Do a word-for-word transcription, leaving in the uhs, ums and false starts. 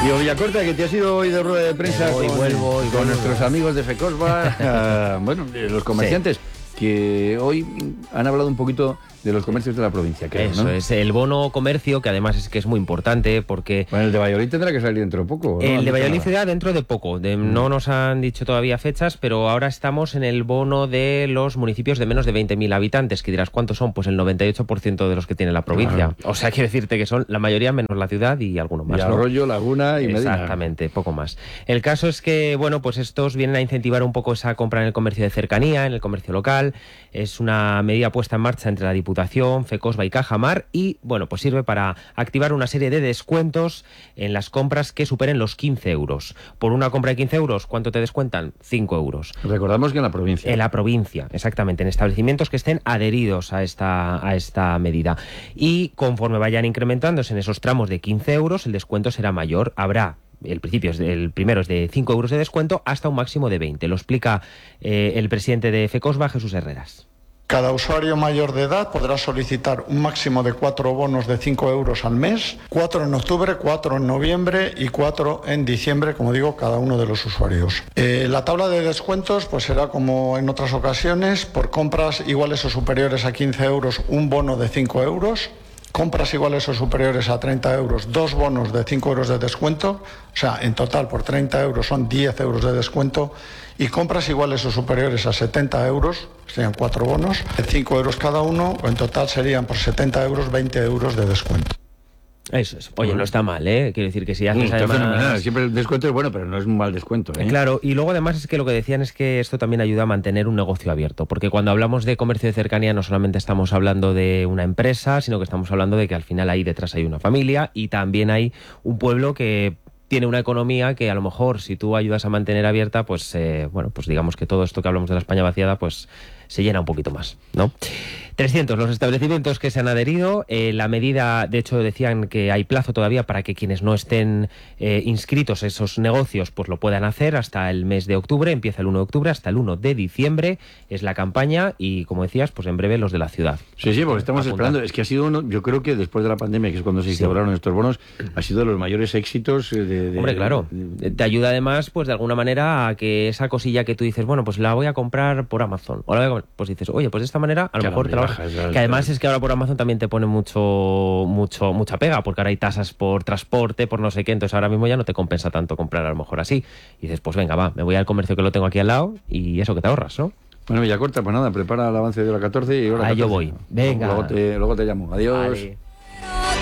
Tío Villacorta, que te has ido hoy de rueda de prensa hoy con, vuelvo, y con vuelvo. nuestros amigos de Fecosba, uh, bueno, los comerciantes, sí, que hoy han hablado un poquito de los comercios de la provincia, creo, Eso ¿no? es, el bono comercio, que además es que es muy importante porque... Bueno, el de Valladolid tendrá que salir dentro de poco, ¿no? El de Valladolid nada. será dentro de poco, de, Mm. no nos han dicho todavía fechas, pero ahora estamos en el bono de los municipios de menos de veinte mil habitantes, que dirás, ¿cuántos son? Pues el noventa y ocho por ciento de los que tiene la provincia. Claro. O sea, quiero decirte que son la mayoría menos la ciudad y alguno más, Y ¿no? Arroyo, Laguna y Medina. Exactamente, poco más. El caso es que, bueno, pues estos vienen a incentivar un poco esa compra en el comercio de cercanía, en el comercio local. Es una medida puesta en marcha entre la Diputación, Fecosba y Cajamar y, bueno, pues sirve para activar una serie de descuentos en las compras que superen los quince euros. Por una compra de quince euros, ¿cuánto te descuentan? cinco euros. Recordamos que en la provincia. En la provincia, exactamente, en establecimientos que estén adheridos a esta, a esta medida. Y conforme vayan incrementándose en esos tramos de quince euros, el descuento será mayor. Habrá... El principio es de, el primero es de cinco euros de descuento hasta un máximo de veinte. Lo explica eh, el presidente de Fecosba, Jesús Herreras. Cada usuario mayor de edad podrá solicitar un máximo de cuatro bonos de cinco euros al mes, cuatro en octubre, cuatro en noviembre y cuatro en diciembre, como digo, cada uno de los usuarios. Eh, la tabla de descuentos pues será como en otras ocasiones, por compras iguales o superiores a quince euros, un bono de cinco euros. Compras iguales o superiores a treinta euros, dos bonos de cinco euros de descuento, o sea, en total por treinta euros son diez euros de descuento, y compras iguales o superiores a setenta euros, serían cuatro bonos, de cinco euros cada uno, o en total serían por setenta euros, veinte euros de descuento. Eso es. Oye, no está mal, ¿eh? Quiero decir que si haces Mm, está además... fenomenal. Siempre el descuento es bueno, pero no es un mal descuento, ¿eh? Claro, y luego además es que lo que decían es que esto también ayuda a mantener un negocio abierto, porque cuando hablamos de comercio de cercanía no solamente estamos hablando de una empresa, sino que estamos hablando de que al final ahí detrás hay una familia y también hay un pueblo que tiene una economía que a lo mejor si tú ayudas a mantener abierta, pues eh, bueno, pues digamos que todo esto que hablamos de la España vaciada, pues se llena un poquito más, ¿no? trescientos los establecimientos que se han adherido. Eh, la medida, de hecho, decían que hay plazo todavía para que quienes no estén eh, inscritos esos negocios pues lo puedan hacer hasta el mes de octubre. Empieza el uno de octubre hasta el uno de diciembre. Es la campaña y, como decías, pues en breve los de la ciudad. Sí, sí, porque estamos Apuntar. esperando. Es que ha sido uno, yo creo que después de la pandemia, que es cuando se instauraron sí. estos bonos, ha sido de los mayores éxitos de... de Hombre, claro. De, de, te ayuda además, pues de alguna manera, a que esa cosilla que tú dices, bueno, pues la voy a comprar por Amazon. O la voy a comprar, pues dices, oye, pues de esta manera a lo claro, mejor trabajas. Que además es que ahora por Amazon también te pone mucho, mucho, mucha pega, porque ahora hay tasas por transporte, por no sé qué, entonces ahora mismo ya no te compensa tanto comprar a lo mejor así. Y dices, pues venga, va, me voy al comercio que lo tengo aquí al lado y eso que te ahorras, ¿no? Bueno, Villacorta, pues nada, prepara el avance de la catorce y ahora... Ah, yo voy. Venga. Luego te, luego te llamo. Adiós. Vale.